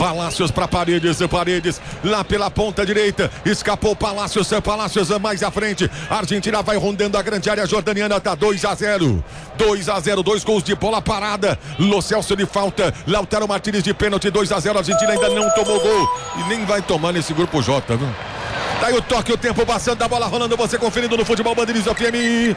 Palácios para Paredes, Paredes lá pela ponta direita, escapou Palácios mais à frente, a Argentina vai rondando a grande área jordaniana, tá 2-0, 2 gols de bola parada, Lo Celso de falta, Lautaro Martínez de pênalti, 2-0, a Argentina ainda não tomou gol e nem vai tomar nesse grupo J, viu? Tá aí o toque, o tempo passando, a bola rolando, você conferindo no Futebol Bandeirantes FM.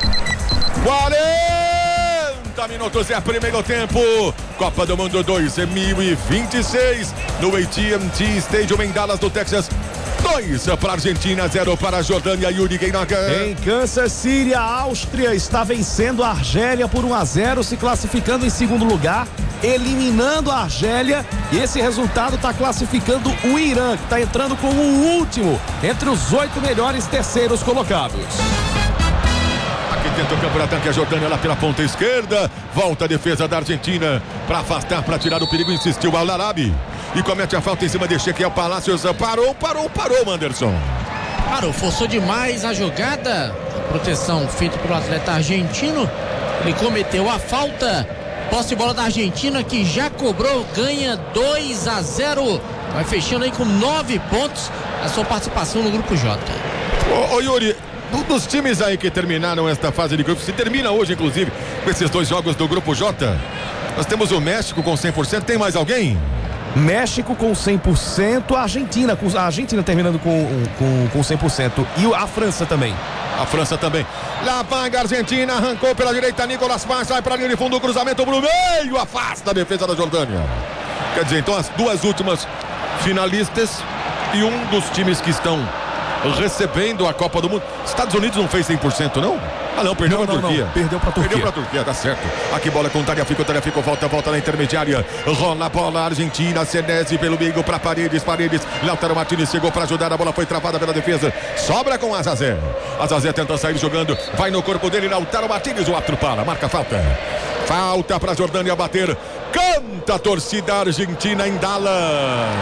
40 minutos é primeiro tempo. Copa do Mundo 2026 no AT&T Stadium em Dallas, do Texas. 2 para a Argentina, 0 para a Jordânia. Yuri Gueinaga. Em Kansas City, a Áustria está vencendo a Argélia por 1-0, se classificando em segundo lugar, eliminando a Argélia. E esse resultado está classificando o Irã, que está entrando como o último entre os 8 melhores terceiros colocados. Aqui dentro do campo de ataque, a Jordânia lá pela ponta esquerda. Volta a defesa da Argentina para afastar, para tirar o perigo. Insistiu o Al-Arabi e comete a falta em cima de Ezequiel Palácios. Parou, Anderson. Parou, forçou demais a jogada. Proteção feita pelo atleta argentino. Ele cometeu a falta. Posse de bola da Argentina, que já cobrou, ganha 2-0. Vai fechando aí com 9 pontos a sua participação no Grupo J. Ô Yuri, dos times aí que terminaram esta fase de grupo, se termina hoje inclusive com esses 2 jogos do Grupo J, nós temos o México com 100%, tem mais alguém? México com 100%, a Argentina terminando com 100% e a França também. A França também. Lá vai a Argentina, arrancou pela direita, Nicolas Paz, sai para a linha de fundo, cruzamento pro meio, afasta a defesa da Jordânia. Quer dizer, então as 2 últimas finalistas e um dos times que estão recebendo a Copa do Mundo. Estados Unidos não fez 100%, não? Ah, não, perdeu pra Turquia. Não. Perdeu pra Turquia, tá certo. Aqui bola com o Tagliafico volta na intermediária. Rola a bola, Argentina, Senesi pelo meio pra Paredes. Lautaro Martínez chegou pra ajudar, a bola foi travada pela defesa. Sobra com Azazé. Azazé tenta sair jogando, vai no corpo dele, Lautaro Martínez, o árbitro para, marca falta. Falta pra Jordânia bater. Canta a torcida argentina em Dallas.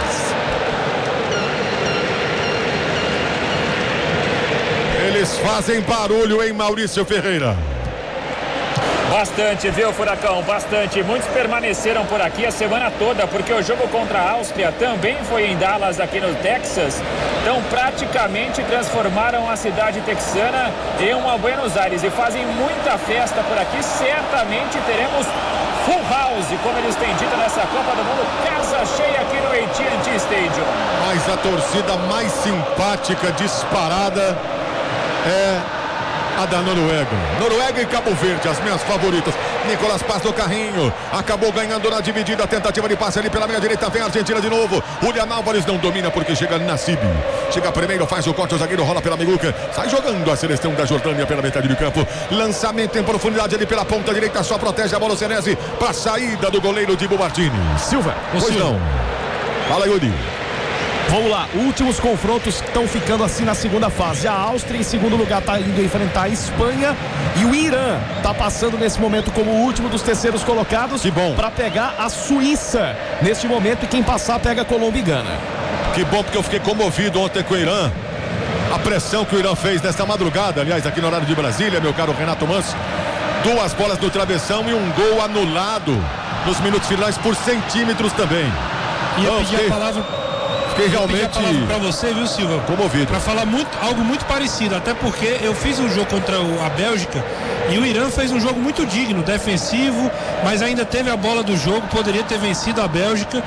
Eles fazem barulho, hein, Maurício Ferreira? Bastante, viu, Furacão? Bastante. Muitos permaneceram por aqui a semana toda, porque o jogo contra a Áustria também foi em Dallas, aqui no Texas. Então, praticamente transformaram a cidade texana em uma Buenos Aires e fazem muita festa por aqui. Certamente teremos full house, como eles têm dito nessa Copa do Mundo, casa cheia aqui no AT&T Stadium. Mas a torcida mais simpática, disparada, é a da Noruega e Cabo Verde, as minhas favoritas. Nicolas Paz no carrinho, acabou ganhando na dividida, tentativa de passe ali pela meia direita, vem a Argentina de novo. Julián Álvares não domina porque chega Nassib, chega primeiro, faz o corte, o zagueiro rola pela meiguca, sai jogando a seleção da Jordânia pela metade do campo. Lançamento em profundidade ali pela ponta direita, só protege a bola o Senesi para saída do goleiro Dibu Martínez. Silva, pois não. Fala, Yuri. Vamos lá, últimos confrontos estão ficando assim na segunda fase. A Áustria em segundo lugar está indo enfrentar a Espanha e o Irã está passando nesse momento como o último dos terceiros colocados. Que bom. Para pegar a Suíça neste momento, e quem passar pega a Colômbia e Gana. Que bom, porque eu fiquei comovido ontem com o Irã. A pressão que o Irã fez nesta madrugada, aliás, aqui no horário de Brasília, meu caro Renato Manso. 2 bolas no travessão e um gol anulado nos minutos finais por centímetros também. E eu pedi a palavra. Fiquei realmente para você, viu, Silva? Comovido. Para falar algo muito parecido, até porque eu fiz um jogo contra a Bélgica e o Irã fez um jogo muito digno, defensivo, mas ainda teve a bola do jogo, poderia ter vencido a Bélgica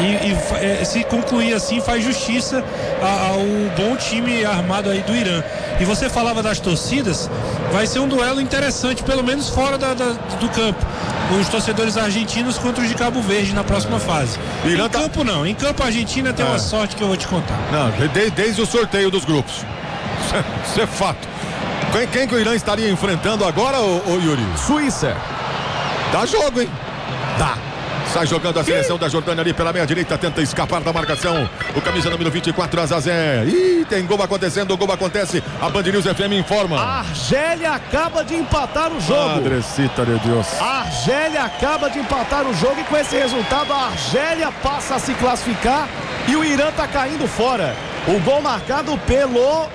e se concluir assim faz justiça ao bom time armado aí do Irã. E você falava das torcidas, vai ser um duelo interessante, pelo menos fora do campo. Os torcedores argentinos contra os de Cabo Verde na próxima fase. Em campo não, em campo a Argentina tem uma sorte que eu vou te contar. Não, desde o sorteio dos grupos. Isso é fato. Quem que o Irã estaria enfrentando agora, ô Yuri? Suíça. Dá jogo, hein? Dá. Sai jogando a seleção da Jordânia ali pela meia direita, tenta escapar da marcação. O camisa número 24, Azazé. Ih, tem gol acontecendo, o gol acontece. A Band News FM informa. A Argélia acaba de empatar o jogo. Madrecita de Deus. A Argélia acaba de empatar o jogo e com esse resultado a Argélia passa a se classificar e o Irã tá caindo fora. O gol marcado pelo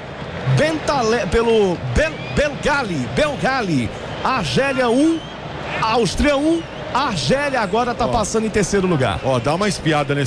Belgali. Argélia 1, Áustria 1. A Argélia agora tá passando em terceiro lugar. Dá uma espiada nesse